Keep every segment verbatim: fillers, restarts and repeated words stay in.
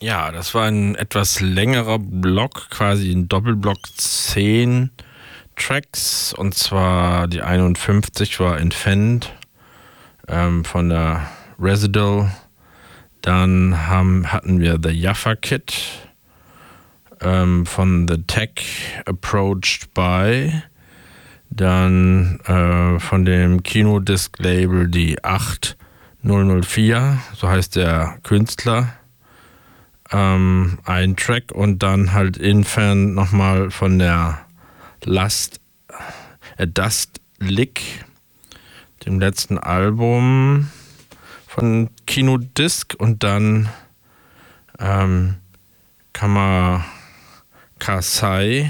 Ja, das war ein etwas längerer Block, quasi ein Doppelblock, zehn Tracks, und zwar die einundfünfzig war Infant ähm, von der Residual. Dann haben, hatten wir The Jaffa Kid ähm, von The Tech Approached By. Dann äh, von dem Kinodisc-Label die acht null null vier, so heißt der Künstler. Ähm, ein Track, und dann halt Infant nochmal von der Last, äh, Dust Lick, dem letzten Album von Kinodisc, und dann ähm, Kama Kasai,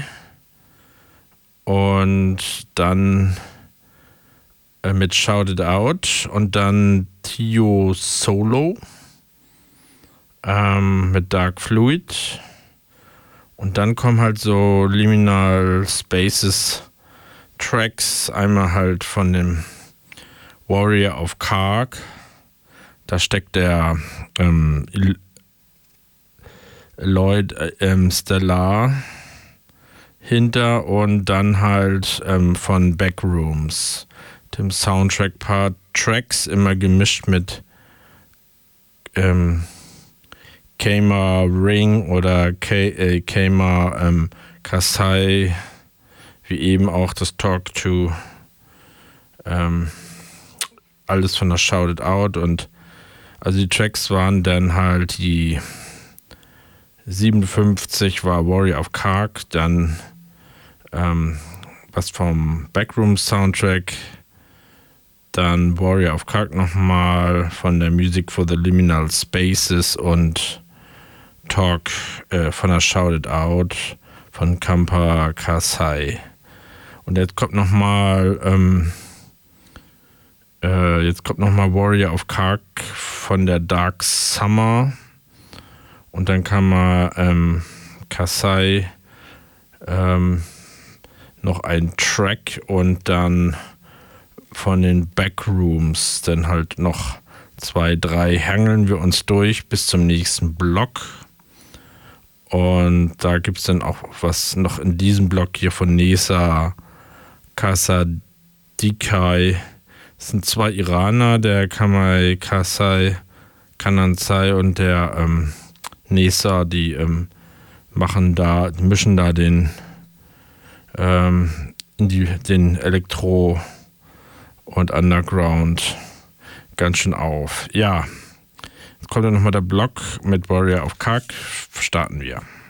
und dann äh, mit Shout It Out, und dann Tio Solo ähm, mit Dark Fluid, und dann kommen halt so Liminal Spaces Tracks, einmal halt von dem Warrior of Kark, da steckt der ähm, Lloyd äh, ähm, Stellar hinter, und dann halt ähm, von Backrooms, dem Soundtrack-Part, Tracks immer gemischt mit ähm, Kama Ring oder K- äh, Kama ähm, Kasai, wie eben auch das Talk to, ähm, alles von der Shout It Out. Und also die Tracks waren dann halt die siebenundfünfzig war Warrior of Kark, dann ähm, was vom Backroom Soundtrack, dann Warrior of Kark nochmal von der Music for the Liminal Spaces, und Talk äh, von der Shout It Out von Kampa Kasai. Und jetzt kommt nochmal ähm, äh, jetzt kommt nochmal Warrior of Kark von der Dark Summer, und dann kann man ähm, Kasai ähm, noch ein Track, und dann von den Backrooms dann halt noch zwei, drei, hangeln wir uns durch bis zum nächsten Block. Und da gibt es dann auch was noch in diesem Block hier von Nesa Kasadikai. Das sind zwei Iraner, der Kamai Kasai Kananzai und der ähm, Nesa, die ähm, machen da, die mischen da den ähm, in die, den Elektro und Underground ganz schön auf. Ja, jetzt kommt dann nochmal der Block mit Warrior of Kark. Starten wir.